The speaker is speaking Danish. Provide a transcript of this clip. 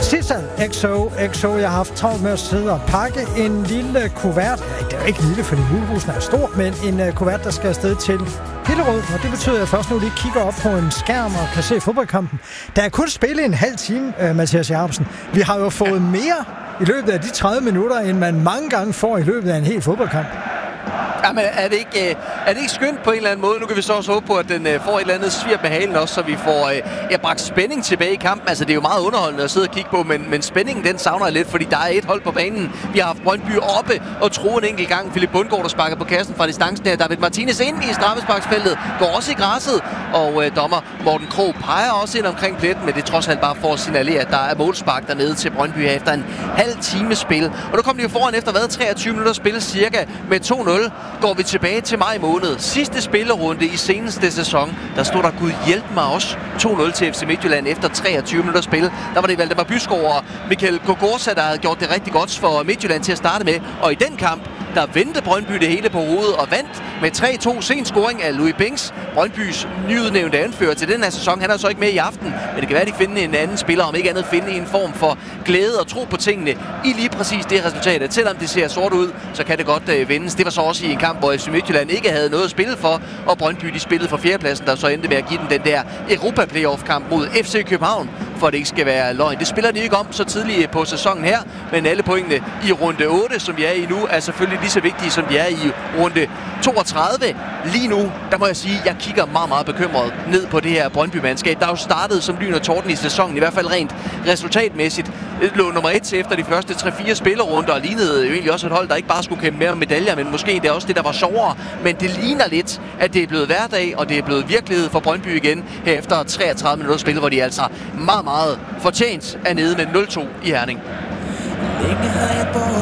Sissel, XO. Jeg har haft travlt med at sidde og pakke en lille kuvert. Ja, det er jo ikke lille, fordi mulehusen er stor, men en kuvert, der skal afsted til Hillerød. Og det betyder, at jeg først nu lige kigger op på en skærm og kan se fodboldkampen. Der er kun spillet en halv time, Mathias Jacobsen. Vi har jo fået mere i løbet af de 30 minutter, end man mange gange får i løbet af en hel fodboldkamp. Jamen, er det ikke skønt på en eller anden måde? Nu kan vi så også håbe på, at den får et eller andet svirp med halen også, så vi får bragt spænding tilbage i kampen. Altså, det er jo meget underholdende at sidde og kigge på, men spændingen, den savner jeg lidt, fordi der er et hold på banen. Vi har haft Brøndby oppe og tro en enkelt gang. Philip Bundgaard, der sparker på kassen fra distancen her. David Martinez ind i straffesparksfeltet, går også i græsset, og dommer Morten Krog peger også ind omkring pletten, men det er trods alt bare for at signalere, at der er målspark dernede til Brøndby efter en halv time spil. Og nu kommer de jo foran efter 23 minutter spil cirka med 2-0. Går vi tilbage til maj måned. Sidste spillerunde i seneste sæson. Der stod der, Gud hjælp mig også, 2-0 til FC Midtjylland efter 23 minutter spil. Der var det Valdemar Byskov og Michael Gogorza, der havde gjort det rigtig godt for Midtjylland til at starte med. Og i den kamp, der vendte Brøndby det hele på hovedet og vandt med 3-2 sen scoring af Louis Binks, Brøndbys nyudnævnte anfører til den her sæson. Han er så ikke med i aften, men det kan være, at de finder en anden spiller, om ikke andet finde en form for glæde og tro på tingene i lige præcis det resultat. Selvom det ser sort ud, så kan det godt vendes. Det var så også i en kamp, hvor FC Midtjylland ikke havde noget at spille for, og Brøndby de spillede for fjerdepladsen, der så endte med at give den der Europa-playoff-kamp mod FC København, for at det ikke skal være løgn. Det spiller de ikke om så tidligt på sæsonen her, men alle pointene i runde 8, som vi er i nu, er selvfølgelig lige så vigtige, som de er i runde 32. Lige nu, der må jeg sige, at jeg kigger meget, meget bekymret ned på det her Brøndby-mandskab. Der er jo startet som lyn og torden i sæsonen, i hvert fald rent resultatmæssigt. Det lå nummer 1 til efter de første 3-4 spillerunder, og lignede jo egentlig også et hold, der ikke bare skulle kæmpe mere om medaljer, men måske det er også det, der var sjovere. Men det ligner lidt, at det er blevet hverdag, og det er blevet virkelighed for Brøndby igen, her efter 33 minutter spil, hvor de altså meget, meget fortjent er nede med 0-2 i Herning. Længe har jeg